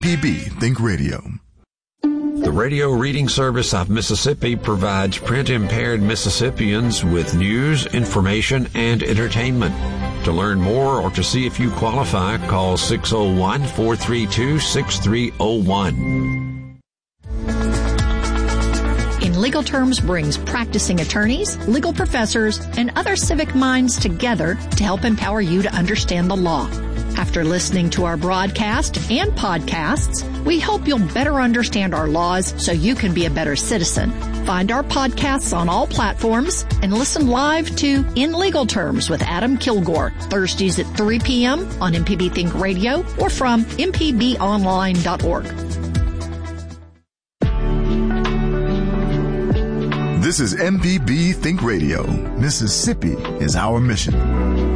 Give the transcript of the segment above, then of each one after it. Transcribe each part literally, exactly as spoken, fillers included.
P B Think Radio. The Radio Reading Service of Mississippi provides print-impaired Mississippians with news, information, and entertainment. To learn more or to see if you qualify, call six oh one, four three two, six three oh one. In Legal Terms brings practicing attorneys, legal professors, and other civic minds together to help empower you to understand the law. After listening to our broadcast and podcasts, we hope you'll better understand our laws so you can be a better citizen. Find our podcasts on all platforms and listen live to In Legal Terms with Adam Kilgore, Thursdays at three p.m. on M P B Think Radio or from m p b online dot org. This is M P B Think Radio. Mississippi is our mission.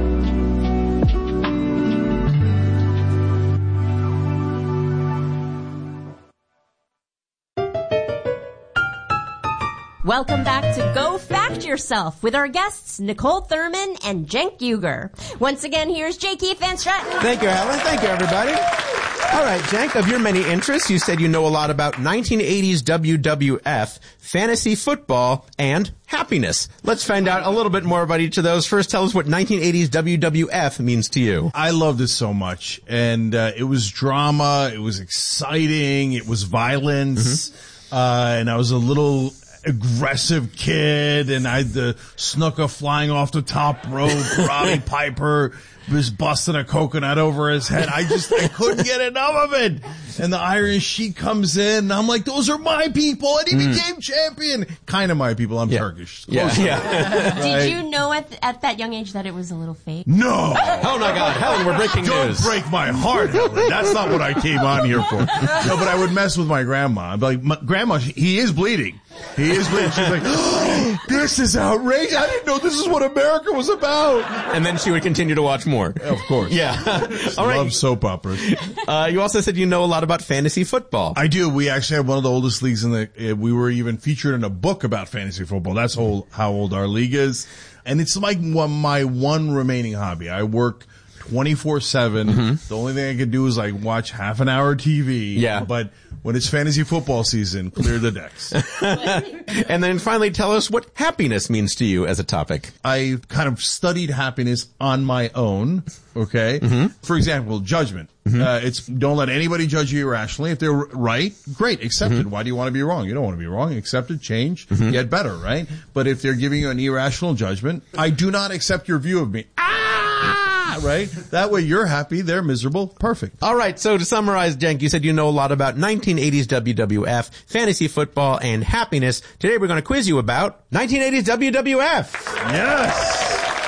Welcome back to Go Fact Yourself with our guests, Nicole Thurman and Cenk Uygur. Once again, here's J. Keith Van Stratton. Thank you, Helen. Thank you, everybody. All right, Cenk, of your many interests, you said you know a lot about nineteen eighties W W F, fantasy football, and happiness. Let's find out a little bit more about each of those. First, tell us what nineteen eighties W W F means to you. I loved it so much. And uh, it was drama. It was exciting. It was violence. Mm-hmm. Uh, and I was a little aggressive kid, and I had the Snuka flying off the top rope. Roddy Piper was busting a coconut over his head. I just, I couldn't get enough of it. And the Iron Sheik comes in, and I'm like, those are my people, and he mm. became champion. Kind of my people. I'm yeah. Turkish. Yeah. yeah. Right? Did you know at at that young age that it was a little fake? No. Oh my God, Helen, we're breaking Don't news. Don't break my heart, Helen. That's not what I came on here for. No, but I would mess with my grandma. I'd be like, my, Grandma, he is bleeding. He is bleeding. She's like, oh, this is outrageous. I didn't know this is what America was about. And then she would continue to watch more. Of course. Yeah. All right. Love soap operas. Uh, you also said you know a lot about fantasy football. I do. We actually have one of the oldest leagues in the, uh, we were even featured in a book about fantasy football. That's whole, how old our league is. And it's like one, my one remaining hobby. I work twenty-four seven. Mm-hmm. The only thing I could do is like watch half an hour T V. Yeah. But when it's fantasy football season, clear the decks. And then finally tell us what happiness means to you as a topic. I kind of studied happiness on my own. Okay. Mm-hmm. For example, judgment. Mm-hmm. Uh, it's don't let anybody judge you irrationally. If they're right, great, accept mm-hmm. it. Why do you want to be wrong? You don't want to be wrong. Accept it, change, mm-hmm. get better, right? But if they're giving you an irrational judgment, I do not accept your view of me. Ah! Right? That way you're happy, they're miserable. Perfect. All right, so to summarize, Cenk, you said you know a lot about nineteen eighties W W F, fantasy football, and happiness. Today we're going to quiz you about nineteen eighties W W F. Yes.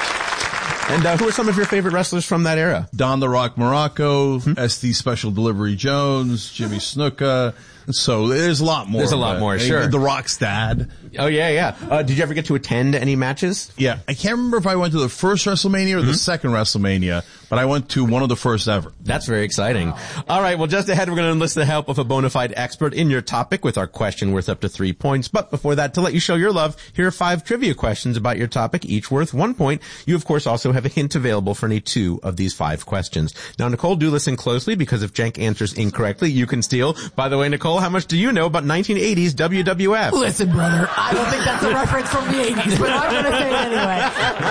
And uh, who are some of your favorite wrestlers from that era? Don the Rock Morocco, mm-hmm. S D Special Delivery Jones, Jimmy Snuka. So there's a lot more. There's a lot more, sure. The Rock's dad. Oh, yeah, yeah. Uh, did you ever get to attend any matches? Yeah. I can't remember if I went to the first WrestleMania or mm-hmm. the second WrestleMania, but I went to one of the first ever. That's very exciting. Wow. All right, well, just ahead, we're going to enlist the help of a bona fide expert in your topic with our question worth up to three points. But before that, to let you show your love, here are five trivia questions about your topic, each worth one point. You, of course, also have a hint available for any two of these five questions. Now, Nicole, do listen closely, because if Cenk answers incorrectly, you can steal. By the way, Nicole, how much do you know about nineteen eighties W W F? Listen, brother, I don't think that's a reference from the eighties, but I'm going to say it anyway.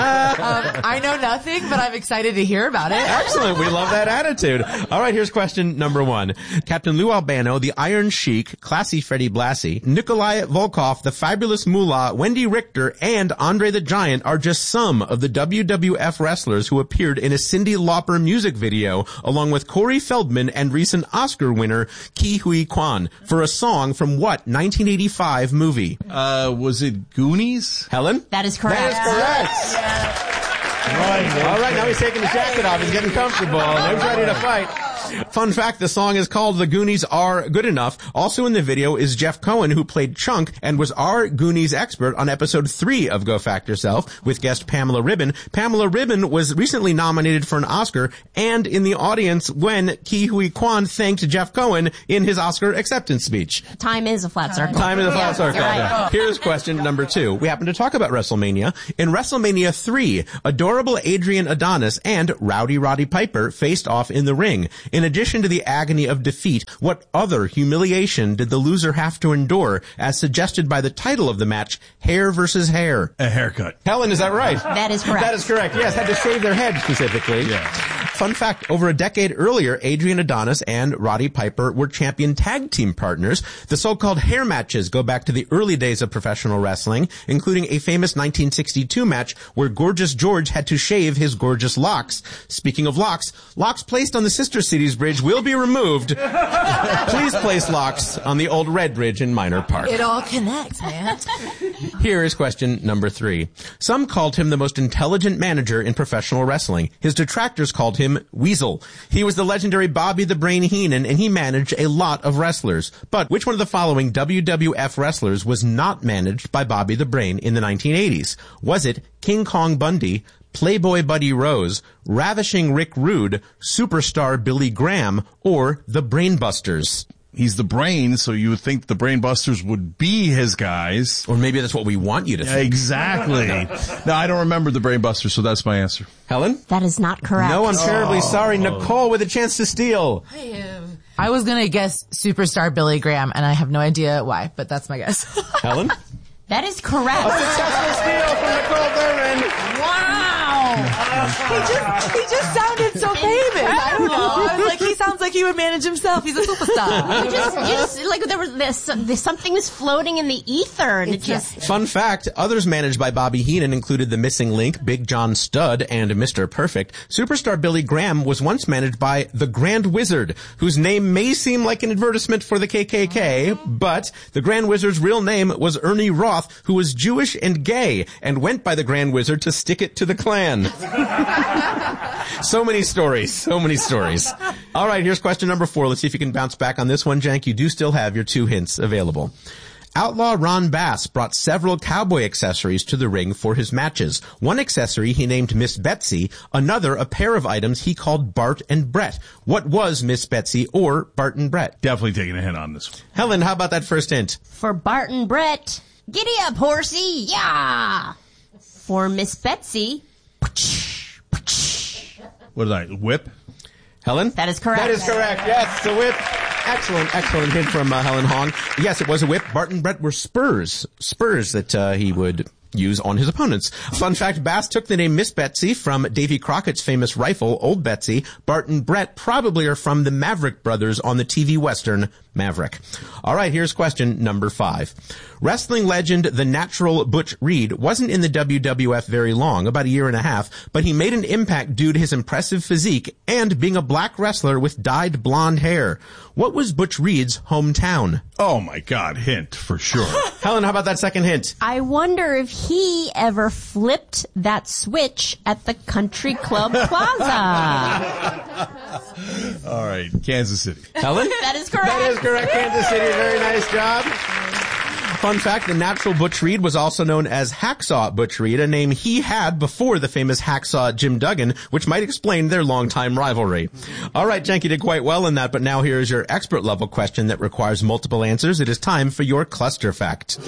Um, I know nothing, but I'm excited to hear about it. Excellent. We love that attitude. All right, here's question number one. Captain Lou Albano, the Iron Sheik, Classy Freddie Blassie, Nikolai Volkov, the Fabulous Moolah, Wendy Richter, and Andre the Giant are just some of the W W F wrestlers who appeared in a Cyndi Lauper music video, along with Corey Feldman and recent Oscar winner Ke Huy Quan, for a song from what nineteen eighty-five movie? Uh, was it Goonies? Helen? That is correct. That is correct. Yeah. Right. All right, now he's taking his jacket off. He's getting comfortable. Now he's ready to fight. Fun fact, the song is called The Goonies Are Good Enough. Also in the video is Jeff Cohen, who played Chunk and was our Goonies expert on episode three of Go Fact Yourself with guest Pamela Ribon. Pamela Ribon was recently nominated for an Oscar and in the audience when Ke Huy Quan thanked Jeff Cohen in his Oscar acceptance speech. Time is a flat circle. Time is a flat yeah, circle. Right. Yeah. Here's question number two. We happen to talk about WrestleMania. In WrestleMania three, adorable Adrian Adonis and Rowdy Roddy Piper faced off in the ring. In addition to the agony of defeat, what other humiliation did the loser have to endure, as suggested by the title of the match, Hair versus Hair? A haircut. Helen, is that right? That is correct. That is correct. Yes, had to shave their head specifically. Yeah. Fun fact, over a decade earlier, Adrian Adonis and Roddy Piper were champion tag team partners. The so-called hair matches go back to the early days of professional wrestling, including a famous nineteen sixty-two match where Gorgeous George had to shave his gorgeous locks. Speaking of locks, locks placed on the Sister Cities Bridge will be removed. Please place locks on the old Red Bridge in Minor Park. It all connects, man. Here is question number three. Some called him the most intelligent manager in professional wrestling. His detractors called him Weasel. He was the legendary Bobby the Brain Heenan, and he managed a lot of wrestlers. But which one of the following W W F wrestlers was not managed by Bobby the Brain in the nineteen eighties? Was it King Kong Bundy, Playboy Buddy Rose, Ravishing Rick Rude, Superstar Billy Graham, or the Brainbusters? He's the Brain, so you would think the Brainbusters would be his guys. Or maybe that's what we want you to think. Exactly. No, I don't remember the Brainbusters, so that's my answer. Helen? That is not correct. No, I'm terribly sorry. Nicole with a chance to steal. I was going to guess Superstar Billy Graham, and I have no idea why, but that's my guess. Helen? That is correct. A successful steal from Nicole Thurman. Wow. he just he just sounded so famous. I don't know. I was like, he sounds like he would manage himself. He's a superstar. You just, you just, like, there was this, this, something was floating in the ether, and it just... Fun fact, others managed by Bobby Heenan included the Missing Link, Big John Studd, and Mister Perfect. Superstar Billy Graham was once managed by the Grand Wizard, whose name may seem like an advertisement for the K K K, but the Grand Wizard's real name was Ernie Roth, who was Jewish and gay, and went by the Grand Wizard to stick it to the Klan. So many stories, so many stories. All right, here's question number four. Let's see if you can bounce back on this one, Jank. You do still have your two hints available. Outlaw Ron Bass brought several cowboy accessories to the ring for his matches. One accessory he named Miss Betsy, another a pair of items he called Bart and Brett. What was Miss Betsy or Bart and Brett? Definitely taking a hint on this one. Helen, how about that first hint? For Bart and Brett, giddy up, horsey, yeah! For Miss Betsy, What did I, whip? Helen? that is correct. That is correct. Yes, the whip. Excellent, excellent hint from uh, Helen Hong. Yes, it was a whip. Bart and Brett were spurs. Spurs that uh, he would use on his opponents. Fun fact, Bass took the name Miss Betsy from Davy Crockett's famous rifle, Old Betsy. Bart and Brett probably are from the Maverick brothers on the T V Western Maverick. All right, here's question number five. Wrestling legend The Natural Butch Reed wasn't in the W W F very long, about a year and a half, but he made an impact due to his impressive physique and being a black wrestler with dyed blonde hair. What was Butch Reed's hometown? Oh my God, hint for sure. Helen, how about that second hint? I wonder if he ever flipped that switch at the Country Club Plaza. All right, Kansas City. Helen? That is correct. That is correct, Kansas City. Very nice job. Fun fact, the natural Butch Reed was also known as Hacksaw Butch Reed, a name he had before the famous Hacksaw Jim Duggan, which might explain their longtime rivalry. All right, Janky did quite well in that, but now here is your expert level question that requires multiple answers. It is time for your cluster fact.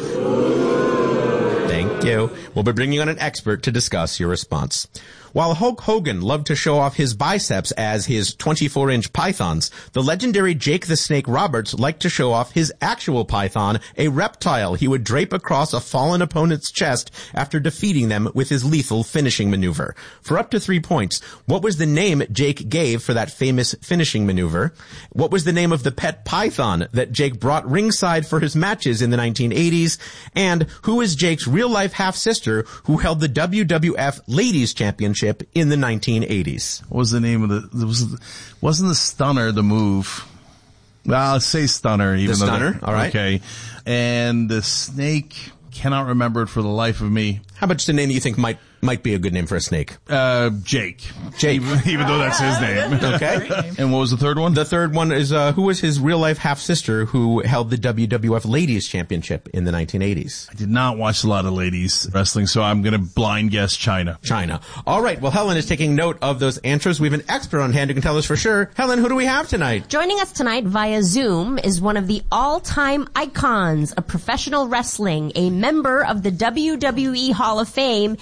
Thank you. We'll be bringing on an expert to discuss your response. While Hulk Hogan loved to show off his biceps as his twenty-four inch pythons, the legendary Jake the Snake Roberts liked to show off his actual python, a reptile he would drape across a fallen opponent's chest after defeating them with his lethal finishing maneuver. For up to three points, what was the name Jake gave for that famous finishing maneuver? What was the name of the pet python that Jake brought ringside for his matches in the nineteen eighties? And who is Jake's real-life half-sister who held the W W F Ladies Championship in the nineteen eighties? What was the name of the, was, wasn't the stunner the move? Well, let's say stunner. Even The though stunner, that- all right. Okay. And the snake, cannot remember it for the life of me. How about just a name you think might might be a good name for a snake? Uh, Jake. Jake. Even, even though that's his name. Okay. And what was the third one? The third one is, uh, who was his real-life half-sister who held the W W F Ladies Championship in the nineteen eighties? I did not watch a lot of ladies wrestling, so I'm going to blind guess China. China. All right. Well, Helen is taking note of those answers. We have an expert on hand who can tell us for sure. Helen, who do we have tonight? Joining us tonight via Zoom is one of the all-time icons of professional wrestling, a member of the W W E Hall of Fame. It's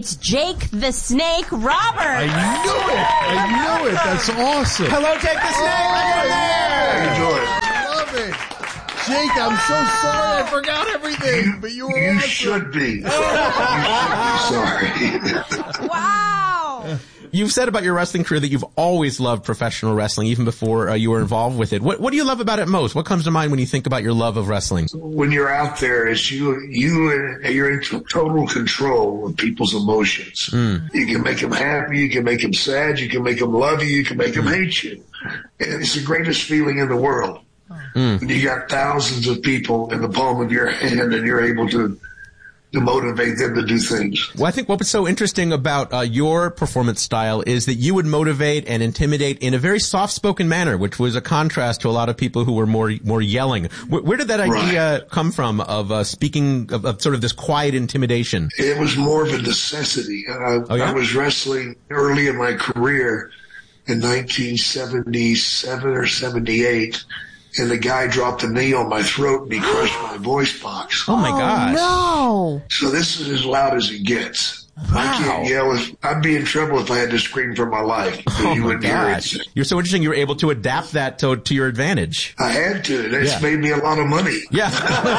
It's Jake the Snake Roberts. I knew it. I knew it. That's awesome. Hello, Jake the Snake. Oh, there. How you doing? I love it. Jake, I'm so sorry I forgot everything, You, but you were you awesome. should be. You should be sorry. Wow. You've said about your wrestling career that you've always loved professional wrestling, even before uh, you were involved with it. What What do you love about it most? What comes to mind when you think about your love of wrestling? When you're out there, it's you. You you're in total control of people's emotions. Mm. You can make them happy. You can make them sad. You can make them love you. You can make them hate you. And it's the greatest feeling in the world. Mm. When you got thousands of people in the palm of your hand, and you're able to. to motivate them to do things. Well, I think what was so interesting about uh, your performance style is that you would motivate and intimidate in a very soft-spoken manner, which was a contrast to a lot of people who were more more yelling. Where, where did that idea right. come from of uh, speaking of, of sort of this quiet intimidation? It was more of a necessity. Uh, oh, yeah? I was wrestling early in my career in nineteen seventy-seven or seventy-eight. And the guy dropped a knee on my throat and he crushed my voice box. Oh my gosh. No. So this is as loud as it gets. Wow. I can't yell. If, I'd be in trouble if I had to scream for my life. Oh you my wouldn't gosh. hear it. You're so interesting. You were able to adapt that to, to your advantage. I had to. It's yeah. made me a lot of money. Yeah.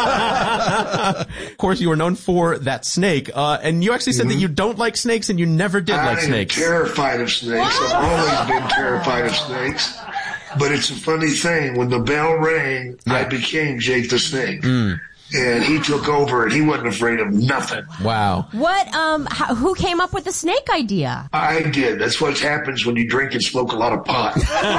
Of course, you were known for that snake. Uh, and you actually said mm-hmm. that you don't like snakes and you never did I like snakes. I'm terrified of snakes. I've always been terrified of snakes. But it's a funny thing. When the bell rang, yeah. I became Jake the Snake. Mm. And he took over, and he wasn't afraid of nothing. Wow. What, um, how, who came up with the snake idea? I did. That's what happens when you drink and smoke a lot of pot.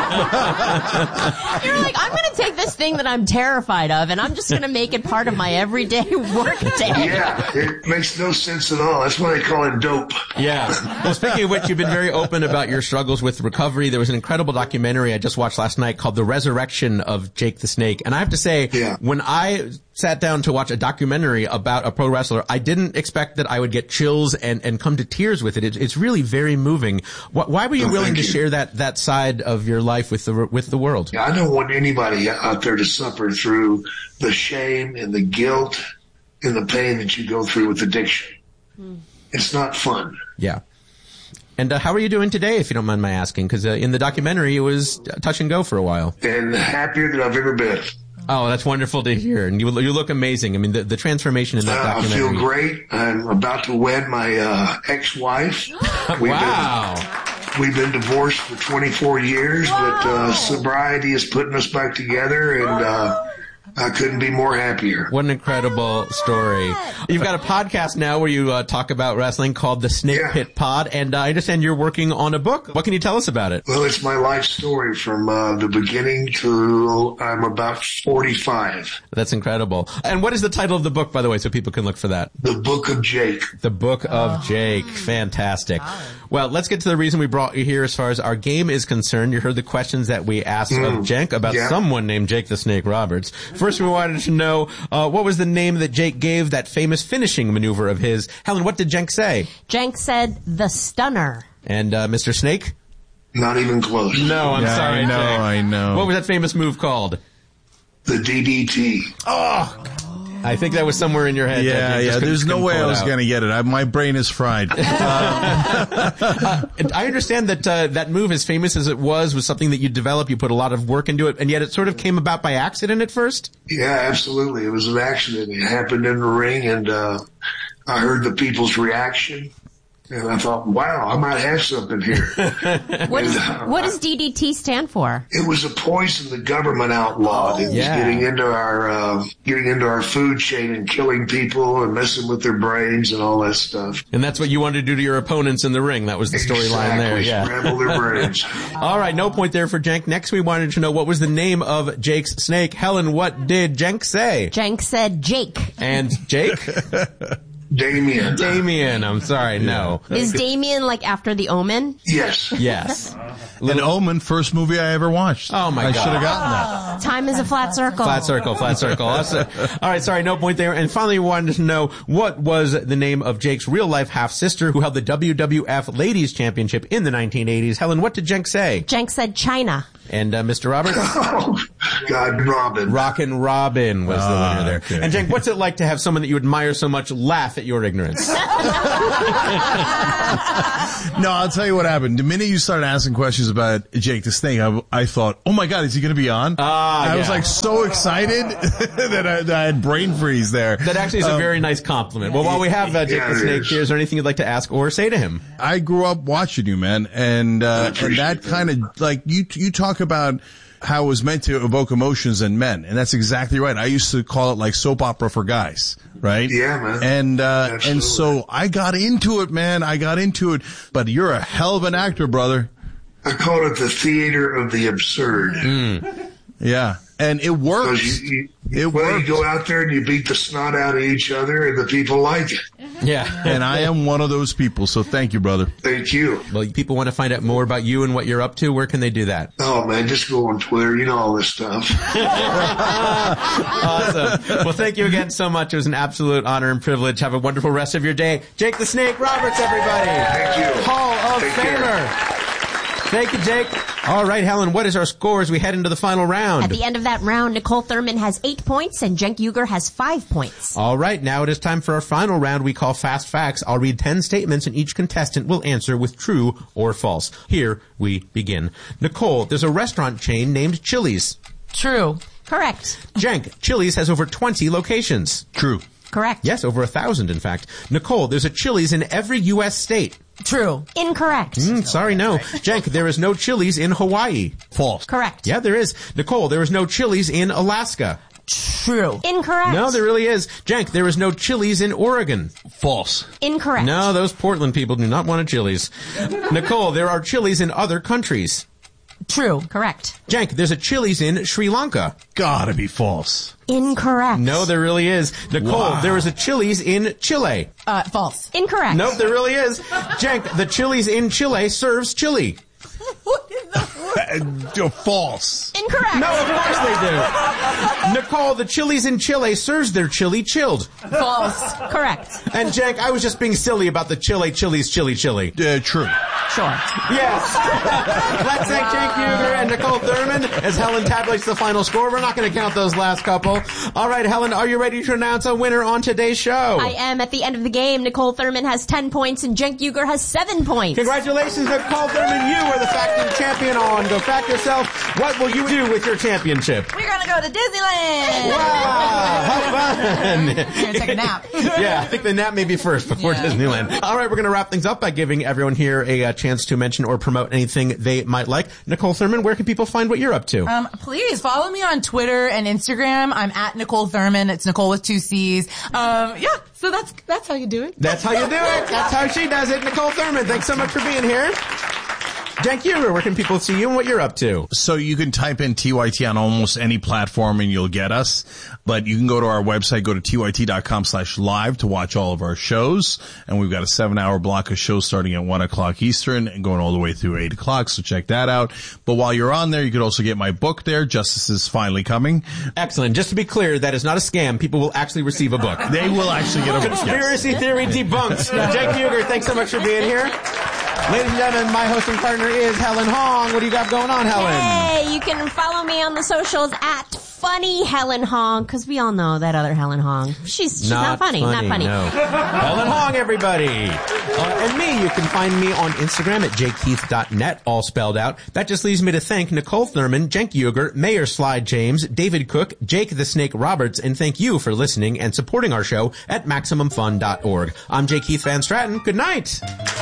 You're like, I'm going to take this thing that I'm terrified of, and I'm just going to make it part of my everyday work day. Yeah, it makes no sense at all. That's why they call it dope. Yeah. Well, speaking of which, you've been very open about your struggles with recovery. There was an incredible documentary I just watched last night called The Resurrection of Jake the Snake. And I have to say, yeah. when I sat down to watch a documentary about a pro wrestler, I didn't expect that I would get chills and, and come to tears with it. it. It's really very moving. Why were you oh, willing to you. share that, that side of your life with the, with the world? Yeah, I don't want anybody out there to suffer through the shame and the guilt and the pain that you go through with addiction. Hmm. It's not fun. Yeah. And uh, how are you doing today, if you don't mind my asking? Because uh, in the documentary, it was touch and go for a while. And happier than I've ever been. Oh, that's wonderful to hear. And you you look amazing. I mean, the, the transformation in that uh, documentary. I feel great. I'm about to wed my uh, ex-wife. We've wow. Been, we've been divorced for twenty-four years, wow. but uh, sobriety is putting us back together, and uh, I couldn't be more happier. What an incredible story. You've got a podcast now where you uh, talk about wrestling called the Snake yeah. Pit Pod, and uh, I understand you're working on a book. What can you tell us about it? Well, it's my life story from uh, the beginning to I'm about forty-five. That's incredible. And what is the title of the book, by the way, so people can look for that? The Book of Jake. The Book of oh. Jake. Fantastic. Well, let's get to the reason we brought you here as far as our game is concerned. You heard the questions that we asked mm. of Jake about yeah. someone named Jake the Snake Roberts. First, we wanted to know uh, what was the name that Jake gave that famous finishing maneuver of his. Helen, what did Jake say? Jake said the Stunner. And uh, Mister Snake? Not even close. No, I'm yeah, sorry, I know, Jake. I know. What was that famous move called? The D D T. Oh! I think that was somewhere in your head. Yeah, yeah. There's no way I was going to get it. I, my brain is fried. uh, I understand that uh, that move, as famous as it was, was something that you developed. You put a lot of work into it, and yet it sort of came about by accident at first? Yeah, absolutely. It was an accident. It happened in the ring, and uh, I heard the people's reaction. And I thought, wow, I might have something here. What, is, uh, what does D D T stand for? It was a poison the government outlawed. It was yeah. getting into our uh, getting into our food chain and killing people and messing with their brains and all that stuff. And that's what you wanted to do to your opponents in the ring. That was the storyline exactly. there. Yeah, scramble their brains. All right, no point there for Jake. Next, we wanted to know what was the name of Jake's snake. Helen, what did Jake say? Jake said Jake. And Jake? Damien. Damien, I'm sorry, no. Is Damien like after The Omen? Yes. Yes. An Omen, first movie I ever watched. Oh my I God. I should have gotten that. Time is a flat circle. Flat circle, flat circle. All right, sorry, no point there. And finally, we wanted to know what was the name of Jake's real-life half-sister who held the W W F Ladies Championship in the nineteen eighties. Helen, what did Jake say? Jake said China. And uh, Mister Roberts? Oh, God, Robin. Rockin' Robin was the Ah, winner there. okay. And Cenk, what's it like to have someone that you admire so much laugh at your ignorance? No, I'll tell you what happened. The minute you started asking questions about Jake the Snake, I, I thought, oh my God, is he going to be on? Ah, I was yeah. like so excited that, I, that I had brain freeze there. That actually is a Um, very nice compliment. Well, while we have uh, Jake Yeah, the it Snake is. here, is there anything you'd like to ask or say to him? I grew up watching you, man, and uh, and appreciate that that. kind of like you you talk about how it was meant to evoke emotions in men, and that's exactly right. I used to call it like soap opera for guys, right? Yeah, man. And uh, Absolutely. and so I got into it, man. I got into it, but you're a hell of an actor, brother. I call it the theater of the absurd. Yeah, and it works. Because you, It you, well, works. you go out there and you beat the snot out of each other, and the people like it. Yeah. And I am one of those people, so thank you, brother. Thank you. Well, people want to find out more about you and what you're up to. Where can they do that? Oh man, just go on Twitter. You know all this stuff. Awesome. Well, thank you again so much. It was an absolute honor and privilege. Have a wonderful rest of your day. Jake the Snake Roberts, everybody. Thank you. Hall of Take care. Famer. Thank you, Jake. All right, Helen, what is our score as we head into the final round? At the end of that round, Nicole Thurman has eight points and Cenk Uygur has five points. All right, now it is time for our final round we call Fast Facts. I'll read ten statements and each contestant will answer with true or false. Here we begin. Nicole, there's a restaurant chain named Chili's. True. Correct. Cenk, Chili's has over twenty locations. True. Correct. Yes, over a thousand, in fact. Nicole, there's a Chili's in every U S state. True. Incorrect. Mm, sorry, no. Cenk, there is no Chili's in Hawaii. False. Correct. Yeah, there is. Nicole, there is no Chili's in Alaska. True. Incorrect. No, there really is. Cenk, there is no Chili's in Oregon. False. Incorrect. No, those Portland people do not want a Chili's. Nicole, there are Chili's in other countries. True. Correct. Cenk, there's a Chili's in Sri Lanka. Gotta be false. Incorrect. No, there really is. Nicole, Wow. there is a Chili's in Chile. Uh, false. Incorrect. Nope, there really is. Cenk, the Chili's in Chile serves chili. Uh, false. Incorrect. No, of course they do. Nicole, the Chili's in Chile serves their chili chilled. False. Correct. And Cenk, I was just being silly about the Chile Chili's chili chili. Uh, true. Sure. Yes. Let's thank Cenk Uygur and Nicole Thurman as Helen tabulates the final score. We're not going to count those last couple. All right, Helen, are you ready to announce a winner on today's show? I am. At the end of the game, Nicole Thurman has ten points and Cenk Uygur has seven points. Congratulations, Nicole Thurman. You are the Facting Champion on Go Fact Yourself. What will you do with your championship? We're gonna go to Disneyland. Wow, how fun. We're gonna take a nap. Yeah, I think the nap may be first before Yeah. Disneyland. All right, we're going to wrap things up by giving everyone here a uh, chance to mention or promote anything they might like. Nicole Thurman, where can people find what you're up to? Um, please follow me on Twitter and Instagram. I'm at Nicole Thurman. It's Nicole with two C's. Um, yeah, so that's that's how you do it. That's how you do it. That's how she does it. Nicole Thurman, thanks so much for being here. Cenk Uygur, where can people see you and what you're up to? So you can type in T Y T on almost any platform and you'll get us. But you can go to our website, go to T Y T dot com slash live to watch all of our shows. And we've got a seven hour block of shows starting at one o'clock Eastern and going all the way through eight o'clock. So check that out. But while you're on there, you could also get my book there. Justice is Finally Coming. Excellent. Just to be clear, that is not a scam. People will actually receive a book. They will actually get a book. Yes. Conspiracy theory debunked. Cenk Uygur, thanks so much for being here. Ladies and gentlemen, my hosting partner is Helen Hong. What do you got going on, Helen? Hey, you can follow me on the socials at Funny Helen Hong, because we all know that other Helen Hong. She's, she's not, funny, not funny. No. Helen Hong, everybody. Uh, and me, you can find me on Instagram at j keith dot net, all spelled out. That just leaves me to thank Nicole Thurman, Cenk Uygur, Mayor Slide James, David Cook, Jake the Snake Roberts, and thank you for listening and supporting our show at maximum fun dot org. I'm J. Keith Van Stratton. Good night.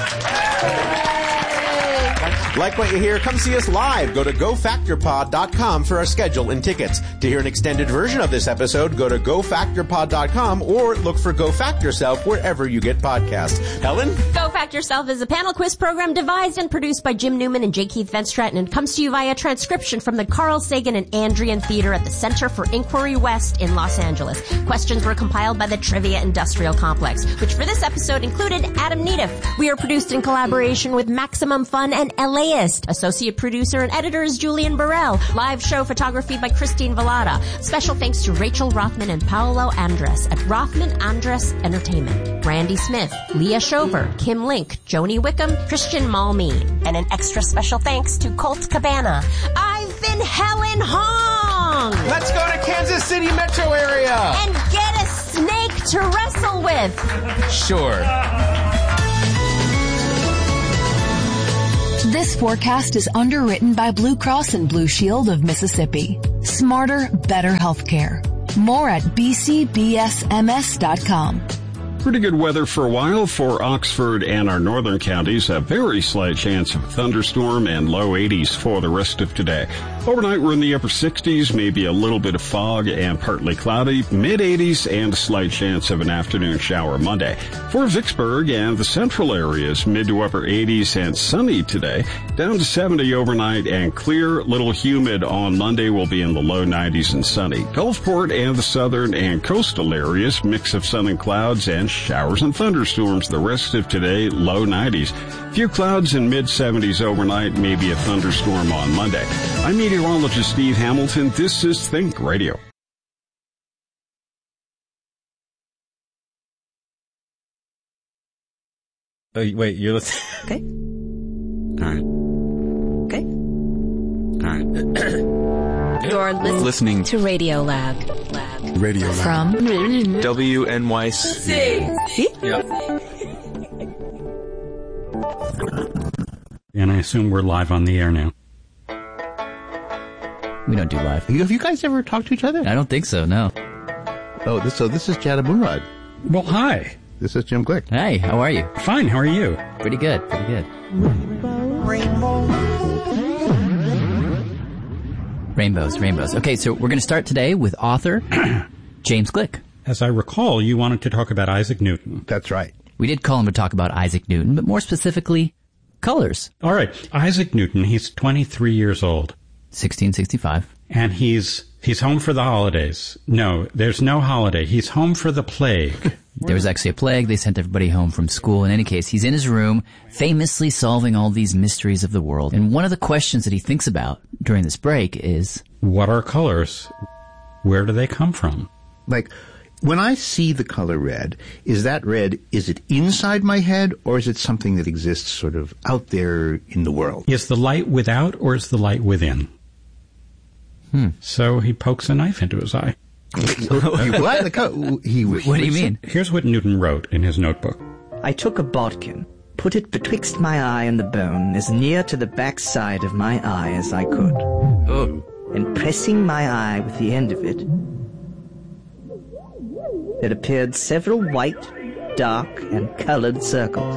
Like what you hear? Come see us live. Go to go factor pod dot com for our schedule and tickets. To hear an extended version of this episode, go to go factor pod dot com or look for Go Fact Yourself wherever you get podcasts. Helen? Go Fact Yourself is a panel quiz program devised and produced by Jim Newman and J. Keith Van Stratton and comes to you via transcription from the Carl Sagan and Andrian Theater at the Center for Inquiry West in Los Angeles. Questions were compiled by the Trivia Industrial Complex, which for this episode included Adam Needif. We are produced in collaboration with Maximum Fun and LAist. Associate producer and editor is Julian Burrell. Live show photography by Christine Vallada. Special thanks to Rachel Rothman and Paolo Andres at Rothman Andres Entertainment. Randy Smith, Leah Shover, Kim Link, Joni Wickham, Christian Malmeen. And an extra special thanks to Colt Cabana. I've Effin' Helen Hong! Let's go to Kansas City metro area! And get a snake to wrestle with! Sure. This forecast is underwritten by Blue Cross and Blue Shield of Mississippi. Smarter, better healthcare. More at b c b s m s dot com. Pretty good weather for a while for Oxford and our northern counties. A very slight chance of a thunderstorm and low eighties for the rest of today. Overnight, we're in the upper sixties, maybe a little bit of fog and partly cloudy, mid eighties, and a slight chance of an afternoon shower Monday. For Vicksburg and the central areas, mid to upper eighties and sunny today. Down to seventy overnight and clear, little humid on Monday. Will be in the low nineties and sunny. Gulfport and the southern and coastal areas, mix of sun and clouds and showers and thunderstorms the rest of today, low nineties. Few clouds and mid seventies overnight, maybe a thunderstorm on Monday. I'm meteorologist Steve Hamilton. This is Think Radio. Oh, wait, you're listening? Okay. All right. Okay. All right. You're listening, listening to Radio Lab. Lab. Radio Lab. From W N Y C. See? Yep. And I assume we're live on the air now. We don't do live. Have you guys ever talked to each other? I don't think so, no. Oh, this, so this is Jada Murad. Well, hi. This is Jim Glick. Hey, how are you? Fine, how are you? Pretty good, pretty good. Rainbows, rainbows. Okay, so we're going to start today with author James Glick. As I recall, you wanted to talk about Isaac Newton. That's right. We did call him to talk about Isaac Newton, but more specifically, colors. All right, Isaac Newton, he's twenty-three years old. sixteen sixty-five. And he's he's home for the holidays. No, there's no holiday. He's home for the plague. There was actually a plague. They sent everybody home from school. In any case, he's in his room, famously solving all these mysteries of the world. And one of the questions that he thinks about during this break is, what are colors? Where do they come from? Like, when I see the color red, is that red, is it inside my head, or is it something that exists sort of out there in the world? Is the light without, or is the light within? Hmm. So he pokes a knife into his eye. What? He, what do you mean? Here's what Newton wrote in his notebook. I took a bodkin, put it betwixt my eye and the bone, as near to the back side of my eye as I could. Oh. And pressing my eye with the end of it, there appeared several white, dark, and colored circles.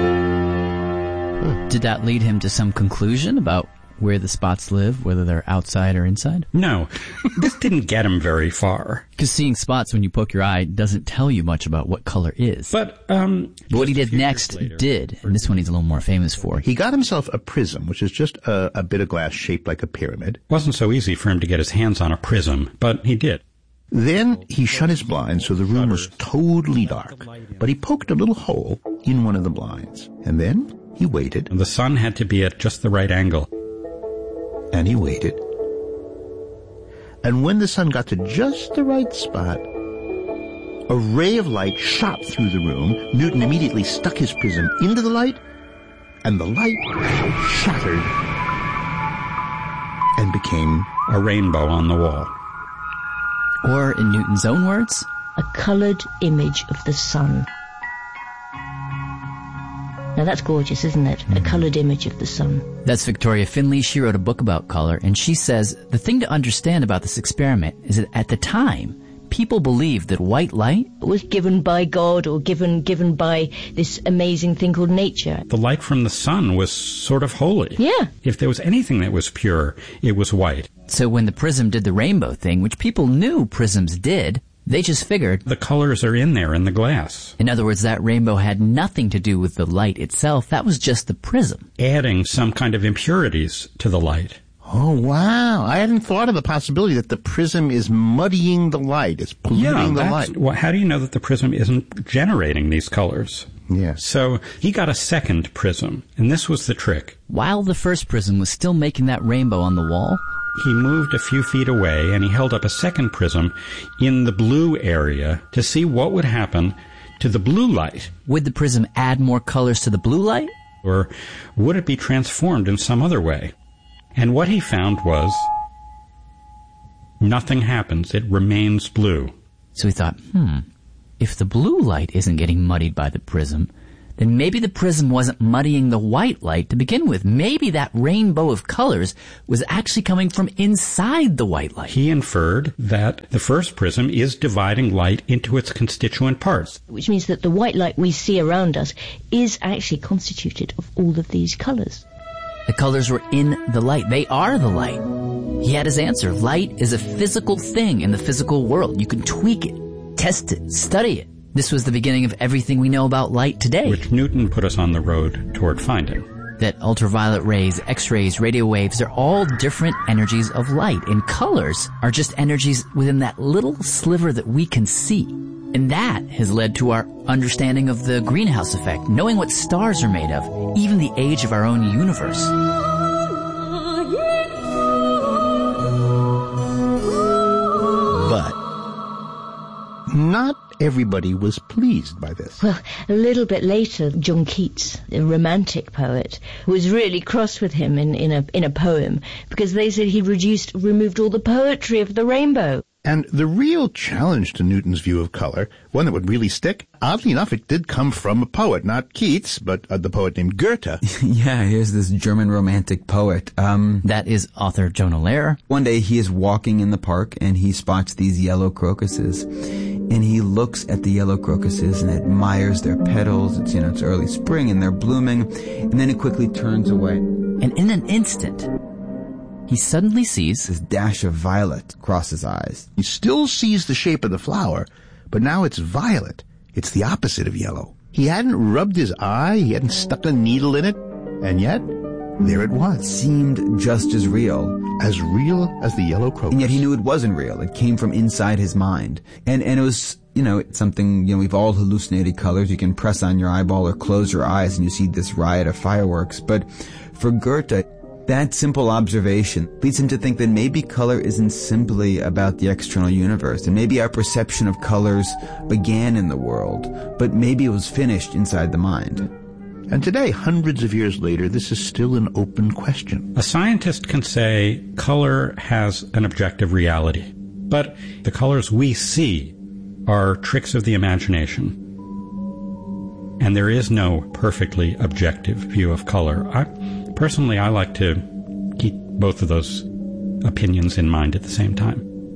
Did that lead him to some conclusion about where the spots live, whether they're outside or inside? No, this didn't get him very far. Because seeing spots when you poke your eye doesn't tell you much about what color is. But, um... But what he did next did, and this one he's a little more famous for. He got himself a prism, which is just a, a bit of glass shaped like a pyramid. It wasn't so easy for him to get his hands on a prism, but he did. Then he shut his blinds so the room was totally dark, but he poked a little hole in one of the blinds. And then he waited. The sun had to be at just the right angle. And he waited. And when the sun got to just the right spot, a ray of light shot through the room. Newton immediately stuck his prism into the light, and the light shattered and became a rainbow on the wall. Or, in Newton's own words, a colored image of the sun. Now that's gorgeous, isn't it? A colored image of the sun. That's Victoria Finley. She wrote a book about color, and she says the thing to understand about this experiment is that at the time, people believed that white light was given by God or given given by this amazing thing called nature. The light from the sun was sort of holy. Yeah. If there was anything that was pure, it was white. So when the prism did the rainbow thing, which people knew prisms did, they just figured the colors are in there in the glass. In other words, that rainbow had nothing to do with the light itself. That was just the prism. Adding some kind of impurities to the light. Oh, wow. I hadn't thought of the possibility that the prism is muddying the light. It's polluting yeah, the that's, light. Well, how do you know that the prism isn't generating these colors? Yes. So he got a second prism, and this was the trick. While the first prism was still making that rainbow on the wall, he moved a few feet away, and he held up a second prism in the blue area to see what would happen to the blue light. Would the prism add more colors to the blue light? Or would it be transformed in some other way? And what he found was nothing happens. It remains blue. So he thought, hmm, if the blue light isn't getting muddied by the prism, then maybe the prism wasn't muddying the white light to begin with. Maybe that rainbow of colors was actually coming from inside the white light. He inferred that the first prism is dividing light into its constituent parts. Which means that the white light we see around us is actually constituted of all of these colors. The colors were in the light. They are the light. He had his answer. Light is a physical thing in the physical world. You can tweak it, test it, study it. This was the beginning of everything we know about light today. Which Newton put us on the road toward finding. That ultraviolet rays, X-rays, radio waves, they're all different energies of light. And colors are just energies within that little sliver that we can see. And that has led to our understanding of the greenhouse effect, knowing what stars are made of, even the age of our own universe. But not everybody was pleased by this. Well, a little bit later, John Keats, a romantic poet, was really cross with him in, in a in a poem because they said he reduced, removed all the poetry of the rainbow. And the real challenge to Newton's view of color, one that would really stick, oddly enough, it did come from a poet, not Keats, but uh, the poet named Goethe. Yeah, here's this German romantic poet. Um, that is author Jonah Lehrer. One day he is walking in the park and he spots these yellow crocuses. And he looks at the yellow crocuses and admires their petals. It's, you know, it's early spring and they're blooming. And then he quickly turns away. And in an instant, he suddenly sees this dash of violet across his eyes. He still sees the shape of the flower, but now it's violet. It's the opposite of yellow. He hadn't rubbed his eye, he hadn't stuck a needle in it, and yet, there it was. It seemed just as real. As real as the yellow crocus. And yet he knew it wasn't real. It came from inside his mind. And, and it was, you know, something, you know, we've all hallucinated colors. You can press on your eyeball or close your eyes and you see this riot of fireworks. But for Goethe, that simple observation leads him to think that maybe color isn't simply about the external universe, and maybe our perception of colors began in the world, but maybe it was finished inside the mind. And today, hundreds of years later, this is still an open question. A scientist can say color has an objective reality, but the colors we see are tricks of the imagination. And there is no perfectly objective view of color. I, personally, I like to keep both of those opinions in mind at the same time.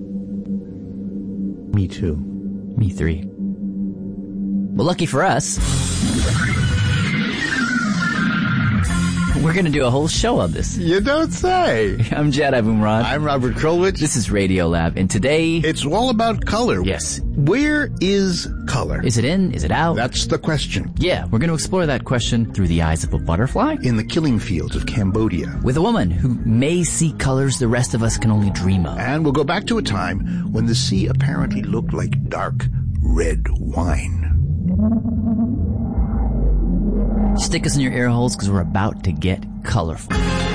Me too. Me three. Well, lucky for us, we're going to do a whole show of this. You don't say. I'm Jad Abumrad. I'm Robert Krulwich. This is Radiolab, and today... It's all about color. Yes. Where is color? Is it in? Is it out? That's the question. Yeah, we're going to explore that question through the eyes of a butterfly. In the killing fields of Cambodia. With a woman who may see colors the rest of us can only dream of. And we'll go back to a time when the sea apparently looked like dark red wine. Stick us in your ear holes because we're about to get colorful.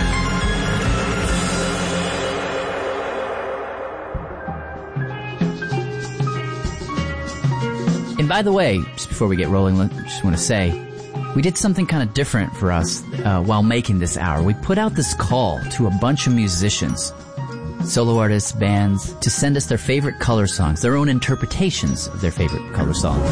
And by the way, just before we get rolling, I just want to say, we did something kind of different for us uh, while making this hour. We put out this call to a bunch of musicians, solo artists, bands, to send us their favorite color songs, their own interpretations of their favorite color songs.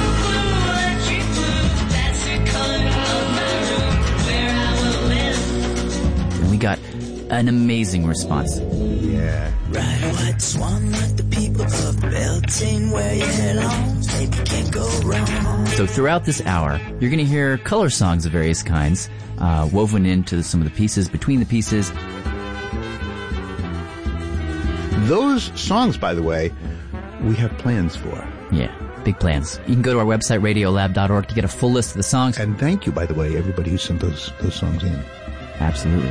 We got an amazing response. Yeah. Ride white swan like the people of Beltane, where you head on, baby can't go wrong. So throughout this hour, you're going to hear color songs of various kinds, uh, woven into some of the pieces, between the pieces. Those songs, by the way, we have plans for. Yeah, big plans. You can go to our website, radiolab dot org, to get a full list of the songs. And thank you, by the way, everybody who sent those those songs in. Absolutely.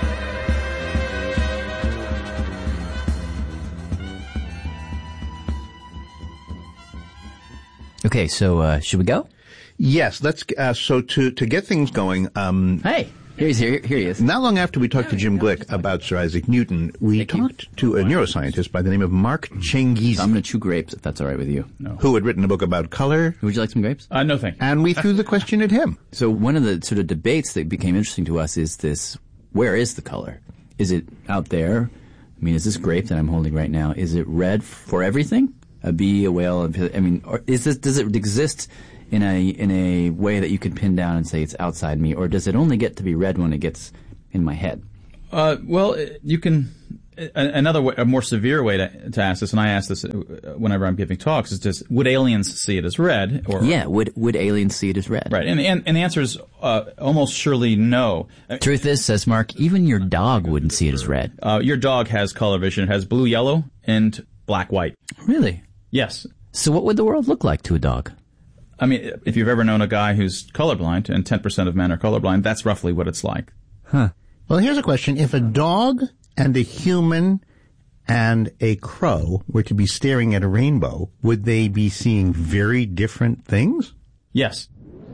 Okay, so uh, should we go? Yes, let's. Uh, so to to get things going. Um, hey, here he's here. Here he is. Not long after we talked to Jim Glick about Sir Isaac Newton, we Thank talked you. to a neuroscientist by the name of Mark Changizi. So I'm going to chew grapes, if that's all right with you. No. Who had written a book about color. Would you like some grapes? Uh, no, thank you. And we threw the question at him. So one of the sort of debates that became interesting to us is this: where is the color? Is it out there? I mean, is this grape that I'm holding right now, is it red for everything? A bee, a whale, a, I mean, or is this, does it exist in a in a way that you could pin down and say it's outside me, or does it only get to be red when it gets in my head? Uh, well, you can. Another way, a more severe way to, to ask this, and I ask this whenever I'm giving talks, is just would aliens see it as red? Or yeah, would would aliens see it as red? Right, and and, and the answer is uh, almost surely no. Truth is, says Mark, even your dog wouldn't see it as red. Uh, your dog has color vision. It has blue, yellow, and black, white. Really? Yes. So what would the world look like to a dog? I mean, if you've ever known a guy who's colorblind, and ten percent of men are colorblind, that's roughly what it's like. Huh. Well, here's a question. If a dog and a human and a crow were to be staring at a rainbow, would they be seeing very different things? Yes.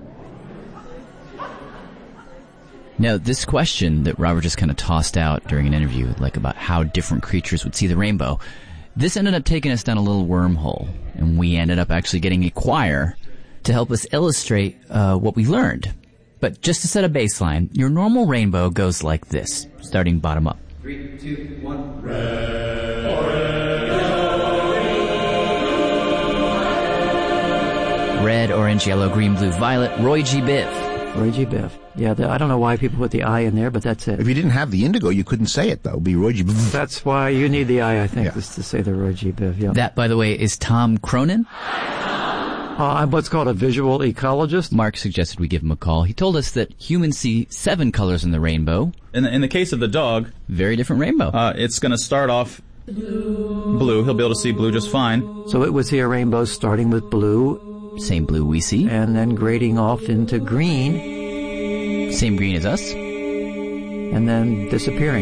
Now, this question that Robert just kind of tossed out during an interview, like about how different creatures would see the rainbow, this ended up taking us down a little wormhole, and we ended up actually getting a choir to help us illustrate uh, what we learned. But just to set a baseline, your normal rainbow goes like this, starting bottom up. Three, two, one. Red, orange, yellow. Red, orange, yellow, green, blue, violet. Roy G. Biv. Roy G. Biv. Yeah, the, I don't know why people put the I in there, but that's it. If you didn't have the indigo, you couldn't say it, though. It would be Roy G. Biv. That's why you need the I, I think, yeah. is to say the Roy G. Biv. Yeah. That, by the way, is Tom Cronin. Uh, I'm what's called a visual ecologist. Mark suggested we give him a call. He told us that humans see seven colors in the rainbow. In the, in the case of the dog, very different rainbow. Uh, it's going to start off blue. blue. He'll be able to see blue just fine. So it would see a rainbow starting with blue. Same blue we see. And then grading off into green. Same green as us. And then disappearing.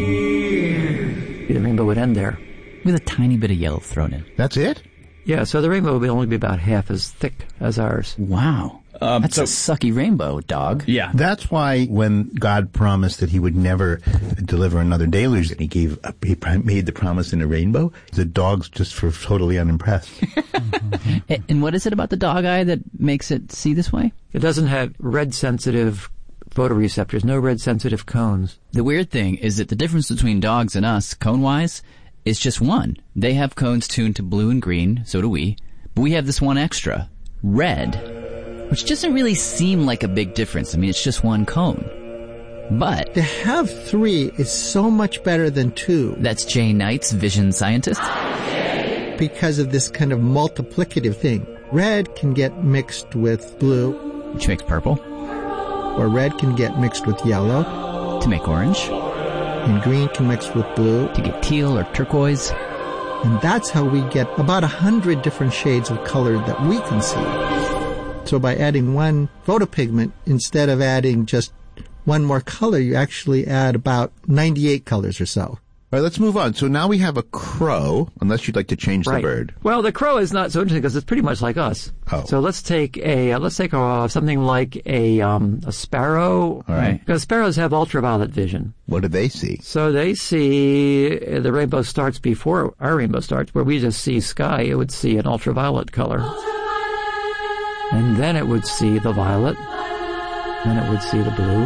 The rainbow would end there. With a tiny bit of yellow thrown in. That's it? Yeah, so the rainbow would only be about half as thick as ours. Wow. Um, That's so, a sucky rainbow, dog. Yeah. That's why when God promised that he would never deliver another deluge, and he gave, a, he made the promise in a rainbow, the dogs just were totally unimpressed. mm-hmm. And what is it about the dog eye that makes it see this way? It doesn't have red-sensitive photoreceptors, no red-sensitive cones. The weird thing is that the difference between dogs and us, cone-wise, is just one. They have cones tuned to blue and green, so do we, but we have this one extra, red, which doesn't really seem like a big difference. I mean, it's just one cone. But to have three is so much better than two. That's Jay Knight's vision scientist. Because of this kind of multiplicative thing. Red can get mixed with blue. Which makes purple. Or red can get mixed with yellow. To make orange. And green can mix with blue. To get teal or turquoise. And that's how we get about a hundred different shades of color that we can see. So by adding one photopigment, instead of adding just one more color, you actually add about ninety-eight colors or so. All right, let's move on. So now we have a crow, unless you'd like to change right. the bird. Well, the crow is not so interesting because it's pretty much like us. Oh. So let's take a uh, let's take a, something like a um, a sparrow. All right. Because sparrows have ultraviolet vision. What do they see? So they see uh, the rainbow starts before our rainbow starts, where we just see sky. It would see an ultraviolet color, ultraviolet. And then it would see the violet. Then it would see the blue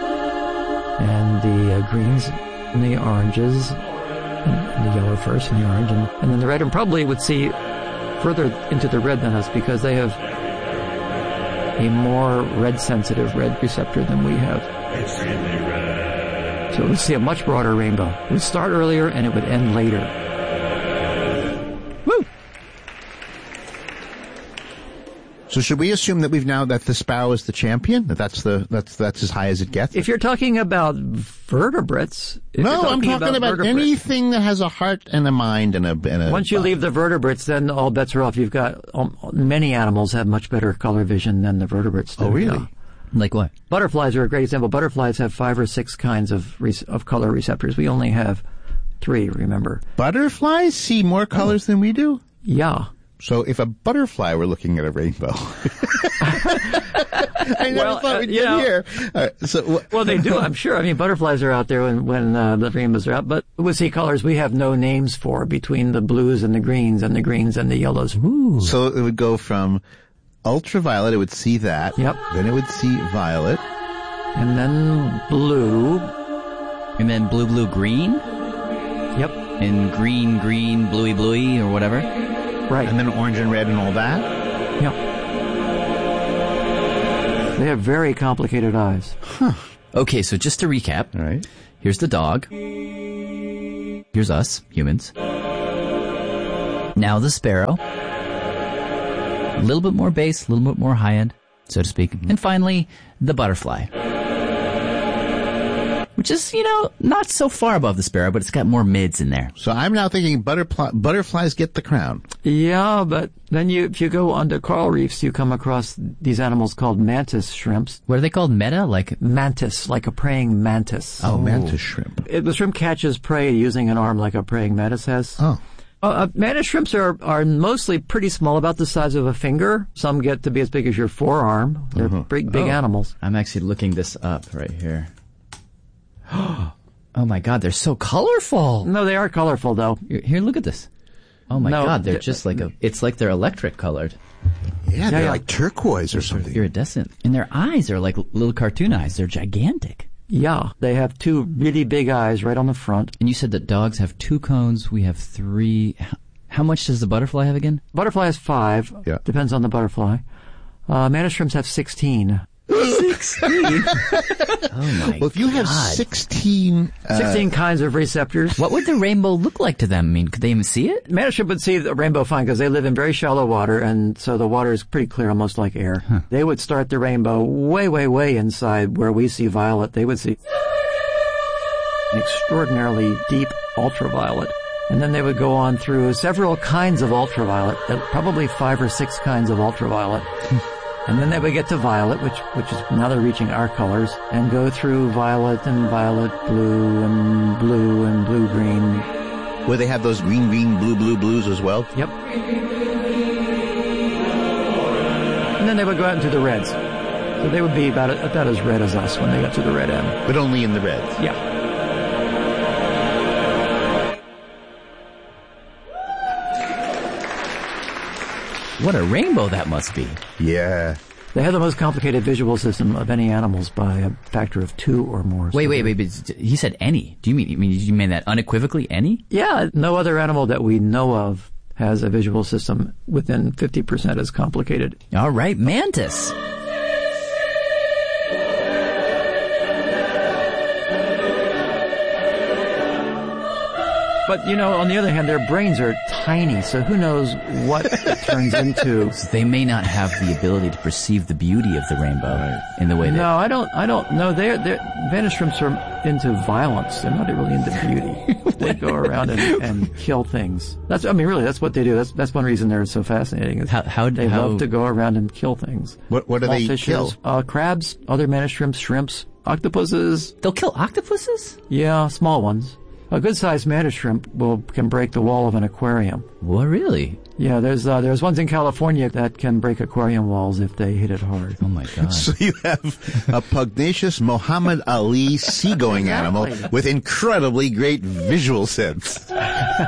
and the uh, greens. And the oranges, and the yellow first, and the orange, and, and then the red, and probably would see further into the red than us because they have a more red-sensitive red receptor than we have. Extremely red. So it would see a much broader rainbow. It would start earlier and it would end later. Woo! So should we assume that we've now that the sparrow is the champion? That that's the that's that's as high as it gets? If you're talking about vertebrates, if no, you're talking I'm talking about, about anything that has a heart and a mind and a. And a Once you body. leave the vertebrates, then all bets are off. You've got um, many animals have much better color vision than the vertebrates do. Oh, really? Yeah. Like what? Butterflies are a great example. Butterflies have five or six kinds of re- of color receptors. We only have three. Remember? Butterflies see more colors oh. than we do. Yeah. So if a butterfly were looking at a rainbow, I never well, thought we'd uh, get know, here. Right, so wh- well, they do, I'm sure. I mean, butterflies are out there when when uh, the rainbows are out. But we see colors we have no names for between the blues and the greens and the greens and the yellows. Ooh. So it would go from ultraviolet. It would see that. Yep. Then it would see violet, and then blue. And then blue, blue, green? Yep. And green, green, bluey, bluey, or whatever? Right. And then orange and red and all that? Yep. They have very complicated eyes. Huh. Okay, so just to recap. All right. Here's the dog. Here's us, humans. Now the sparrow. A little bit more bass, a little bit more high end, so to speak. And finally, the butterfly. Which is, you know, not so far above the sparrow, but it's got more mids in there. So I'm now thinking butterfly, butterflies get the crown. Yeah, but then you, if you go onto coral reefs, you come across these animals called mantis shrimps. What are they called? Meta? Like mantis, like a praying mantis. Oh, oh. Mantis shrimp. It, the shrimp catches prey using an arm like a praying mantis has. Oh. Uh, mantis shrimps are, are mostly pretty small, about the size of a finger. Some get to be as big as your forearm. They're uh-huh. big, big oh. animals. I'm actually looking this up right here. Oh my God, they're so colorful. No, they are colorful though. Here, here look at this. Oh my no, God, they're th- just like a, it's like they're electric colored. Yeah, they're yeah, like turquoise or something. Iridescent. And their eyes are like little cartoon eyes. They're gigantic. Yeah, they have two really big eyes right on the front. And you said that dogs have two cones, we have three. How much does the butterfly have again? Butterfly has five. Yeah. Depends on the butterfly. Uh, mantis shrimps have sixteen. sixteen? Oh my Well, if you have God. sixteen... Uh, sixteen kinds of receptors. What would the rainbow look like to them? I mean, could they even see it? Mantis shrimp would see the rainbow fine because they live in very shallow water, and so the water is pretty clear, almost like air. Huh. They would start the rainbow way, way, way inside where we see violet. They would see an extraordinarily deep ultraviolet. And then they would go on through several kinds of ultraviolet, probably five or six kinds of ultraviolet. And then they would get to violet, which which is now they're reaching our colors, and go through violet and violet blue and blue and blue green. Where they have those green, green, blue, blue, blues as well? Yep. And then they would go out into the reds. So they would be about about as red as us when they got to the red end. But only in the reds? Yeah. What a rainbow that must be. Yeah. They have the most complicated visual system of any animals by a factor of two or more. Wait, wait, wait, wait. He said any. Do you mean, you mean, you mean that unequivocally any? Yeah. No other animal that we know of has a visual system within fifty percent as complicated. All right. Mantis. But, you know, on the other hand, their brains are tiny, so who knows what it turns into. So they may not have the ability to perceive the beauty of the rainbow right. in the way that... No, I don't, I don't know. They're, they're, mantis shrimps are into violence. They're not really into beauty. They go around and, and kill things. That's, I mean, really, that's what they do. That's, that's one reason they're so fascinating. Is how, how, they how... love to go around and kill things. What, what do they fishes, kill? Uh, crabs, other mantis shrimps, shrimps, octopuses. They'll kill octopuses? Yeah, small ones. A good-sized mantis shrimp will can break the wall of an aquarium. What, really? Yeah, there's uh, there's ones in California that can break aquarium walls if they hit it hard. Oh my God! So you have a pugnacious Muhammad Ali seagoing exactly. animal with incredibly great visual sense.